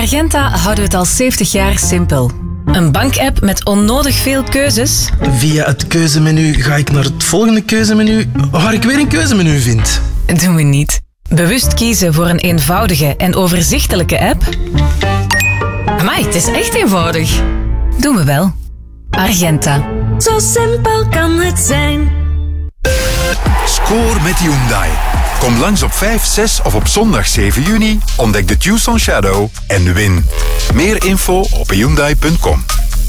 Argenta houden we het al 70 jaar simpel. Een bankapp met onnodig veel keuzes. Via het keuzemenu ga ik naar het volgende keuzemenu, waar ik weer een keuzemenu vind. Doen we niet. Bewust kiezen voor een eenvoudige en overzichtelijke app. Amai, het is echt eenvoudig. Doen we wel. Argenta. Zo simpel kan het zijn. Score met Hyundai. Kom langs op 5, 6 of op zondag 7 juni. Ontdek de Tucson Shadow en win. Meer info op hyundai.com.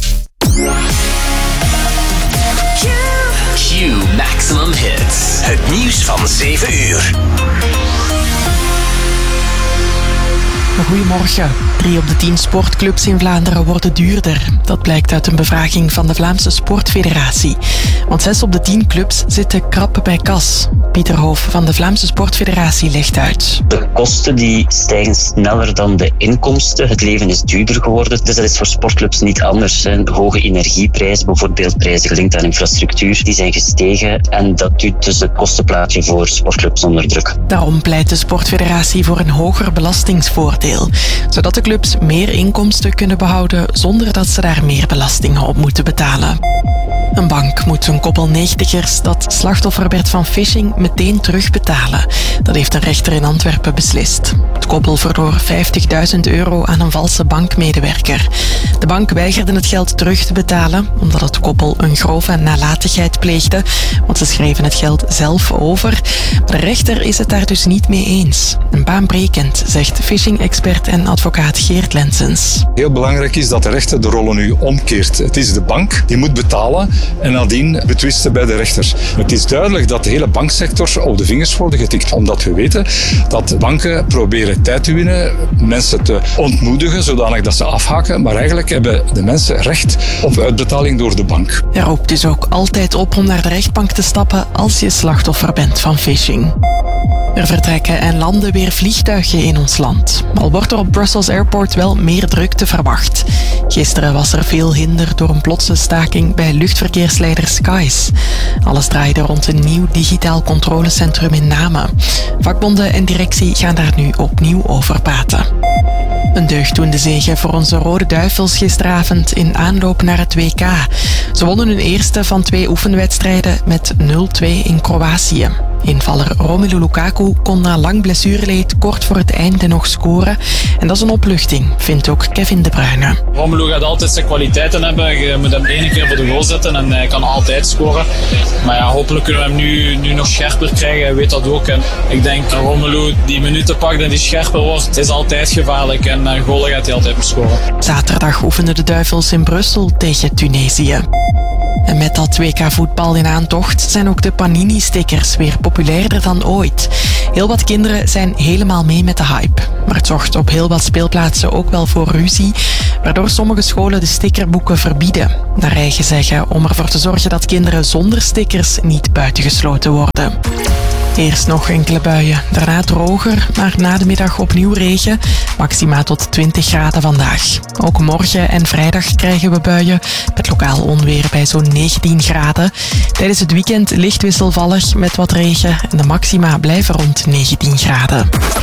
Q Maximum Hits. Het nieuws van 7 uur. Goedemorgen. 3 op de 10 sportclubs in Vlaanderen worden duurder. Dat blijkt uit een bevraging van de Vlaamse Sportfederatie. Want 6 op de 10 clubs zitten krap bij kas. Pieter Hoof van de Vlaamse Sportfederatie legt uit. De kosten die stijgen sneller dan de inkomsten. Het leven is duurder geworden. Dus dat is voor sportclubs niet anders. Hoge energieprijzen, bijvoorbeeld prijzen gelinkt aan infrastructuur, die zijn gestegen. En dat duwt dus het kostenplaatje voor sportclubs onder druk. Daarom pleit de Sportfederatie voor een hoger belastingsvoordeel. Zodat de clubs meer inkomsten kunnen behouden zonder dat ze daar meer belastingen op moeten betalen. Een bank moet een koppel 90ers dat slachtoffer werd van phishing meteen terugbetalen. Dat heeft een rechter in Antwerpen beslist. Het koppel verloor €50.000 aan een valse bankmedewerker. De bank weigerde het geld terug te betalen omdat het koppel een grove nalatigheid pleegde, want ze schreven het geld zelf over. Maar de rechter is het daar dus niet mee eens. Een baanbrekend, zegt phishing-expert en advocaat Geert Lensens. Heel belangrijk is dat de rechter de rollen nu omkeert. Het is de bank die moet betalen en nadien betwisten bij de rechter. Het is duidelijk dat de hele banksector op de vingers wordt getikt, omdat we weten dat banken proberen tijd te winnen, mensen te ontmoedigen zodanig dat ze afhaken, maar eigenlijk hebben de mensen recht op uitbetaling door de bank. Hij roept dus ook altijd op om naar de rechtbank te stappen als je slachtoffer bent van phishing. Er vertrekken en landen weer vliegtuigen in ons land. Al wordt er op Brussels Airport wel meer drukte verwacht. Gisteren was er veel hinder door een plotse staking bij luchtverkeersleider Skies. Alles draaide rond een nieuw digitaal controlecentrum in Namen. Vakbonden en directie gaan daar nu opnieuw over praten. Een deugddoende zege voor onze Rode Duivels gisteravond in aanloop naar het WK. Ze wonnen hun eerste van 2 oefenwedstrijden met 0-2 in Kroatië. Invaller Romelu Lukaku kon na lang blessureleed kort voor het einde nog scoren. En dat is een opluchting, vindt ook Kevin De Bruyne. Romelu gaat altijd zijn kwaliteiten hebben. Je moet hem 1 keer voor de goal zetten en hij kan altijd scoren. Maar ja, hopelijk kunnen we hem nu nog scherper krijgen. Hij weet dat ook. En ik denk dat Romelu die minuten pakt en die scherper wordt, is altijd gevaarlijk. En goalen gaat hij altijd scoren. Zaterdag oefenden de Duivels in Brussel tegen Tunesië. En met dat WK-voetbal in aantocht zijn ook de Panini-stickers weer populairder dan ooit. Heel wat kinderen zijn helemaal mee met de hype. Maar het zorgt op heel wat speelplaatsen ook wel voor ruzie, waardoor sommige scholen de stickerboeken verbieden. Naar eigen zeggen om ervoor te zorgen dat kinderen zonder stickers niet buitengesloten worden. Eerst nog enkele buien, daarna droger, maar na de middag opnieuw regen. Maxima tot 20 graden vandaag. Ook morgen en vrijdag krijgen we buien, met lokaal onweer bij zo'n 19 graden. Tijdens het weekend licht wisselvallig met wat regen en de maxima blijven rond 19 graden.